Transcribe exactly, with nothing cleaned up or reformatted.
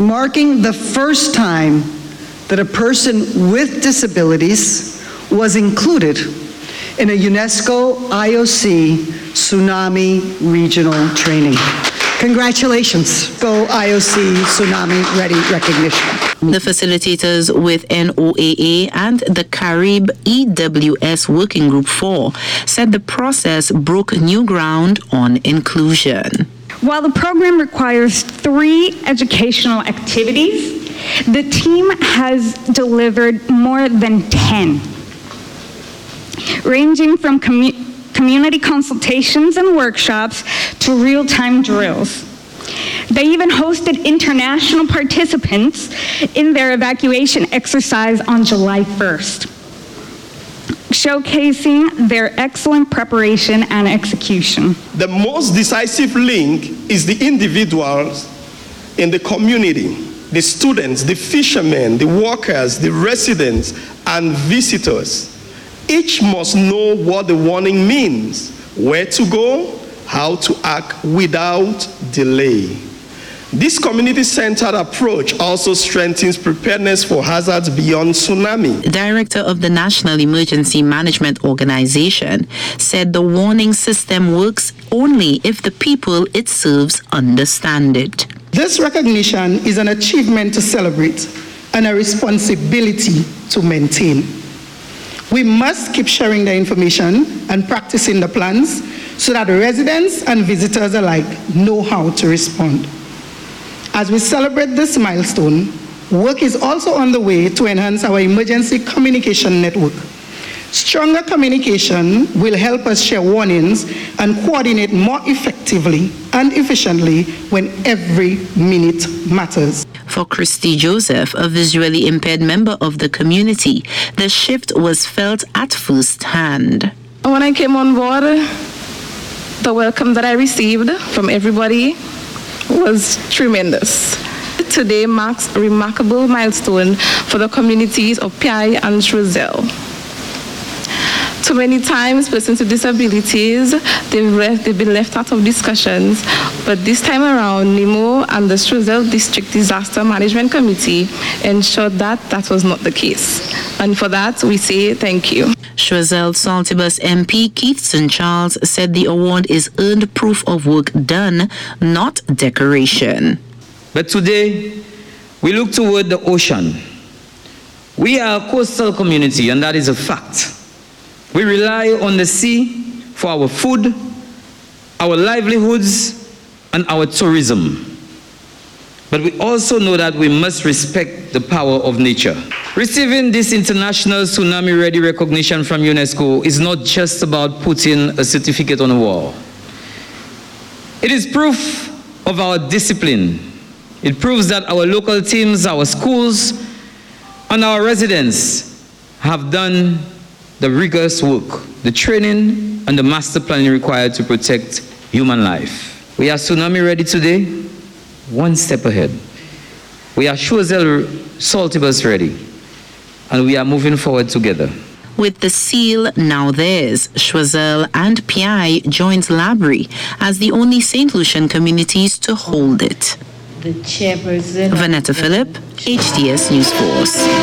marking the first time that a person with disabilities was included in a UNESCO I O C Tsunami Regional Training. Congratulations, Go I O C Tsunami Ready recognition. The facilitators with N O A A and the Carib E W S Working Group four said the process broke new ground on inclusion. While the program requires three educational activities, the team has delivered more than ten, ranging from commu- community consultations and workshops to real-time drills. They even hosted international participants in their evacuation exercise on July first, showcasing their excellent preparation and execution. The most decisive link is the individuals in the community, the students, the fishermen, the workers, the residents, and visitors. Each must know what the warning means, where to go, how to act without delay. This community-centered approach also strengthens preparedness for hazards beyond tsunami. Director of the National Emergency Management Organization said the warning system works only if the people it serves understand it. This recognition is an achievement to celebrate and a responsibility to maintain. We must keep sharing the information and practicing the plans so that residents and visitors alike know how to respond. As we celebrate this milestone, work is also on the way to enhance our emergency communication network. Stronger communication will help us share warnings and coordinate more effectively and efficiently when every minute matters. For Christy Joseph, a visually impaired member of the community, the shift was felt at first hand. When I came on board, the welcome that I received from everybody was tremendous. Today marks a remarkable milestone for the communities of Piai and Choiseul. Too many times, persons with disabilities, they've, left, they've been left out of discussions, but this time around, NEMO and the Choiseul District Disaster Management Committee ensured that that was not the case. And for that, we say thank you. Choiseul Saltibus M P Keithson Charles said the award is earned proof of work done, not decoration. But today, we look toward the ocean. We are a coastal community, and that is a fact. We rely on the sea for our food, our livelihoods, and our tourism. But we also know that we must respect the power of nature. Receiving this international Tsunami Ready recognition from UNESCO is not just about putting a certificate on a wall. It is proof of our discipline. It proves that our local teams, our schools, and our residents have done the rigorous work, the training, and the master planning required to protect human life. We are Tsunami Ready today, one step ahead. We are Choiseul Saltibus Ready, and we are moving forward together. With the seal now theirs, Choiseul and Piai joins Labrie as the only Saint Lucian communities to hold it. The chairperson. Vanetta Phillip, H T S News Force.